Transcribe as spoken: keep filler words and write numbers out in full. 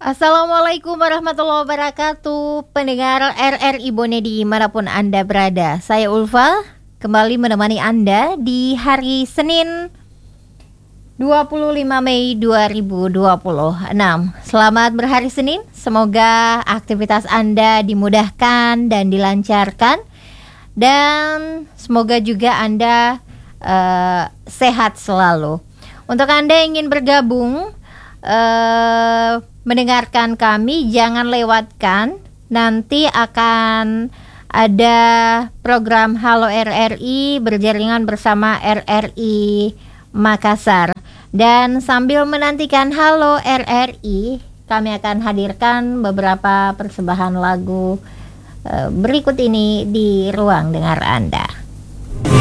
Assalamualaikum warahmatullahi wabarakatuh. Pendengar R R I Bone dimanapun Anda berada, saya Ulfa kembali menemani Anda di hari Senin dua puluh lima Mei dua ribu dua puluh enam. Selamat berhari Senin, semoga aktivitas Anda dimudahkan dan dilancarkan, dan semoga juga Anda uh, sehat selalu. Untuk Anda yang ingin bergabung uh, mendengarkan kami, jangan lewatkan. Nanti akan ada program Halo R R I berjaringan bersama R R I Makassar. Dan sambil menantikan Halo R R I, kami akan hadirkan beberapa persembahan lagu uh, berikut ini di ruang dengar Anda.